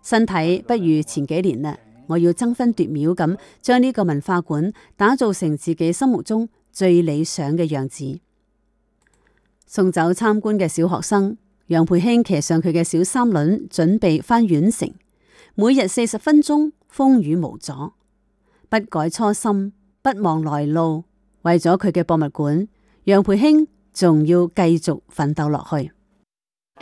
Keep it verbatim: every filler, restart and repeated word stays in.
身體不如前幾年啦，我要爭分奪秒咁將呢個文化館打造成自己心目中最理想嘅樣子。送走參觀嘅小學生，楊培興騎上佢嘅小三輪，準備返縣城。每日四十分鐘，風雨無阻，不改初心，不忘來路。為咗佢嘅博物館，楊培興仲要繼續奮鬥落去。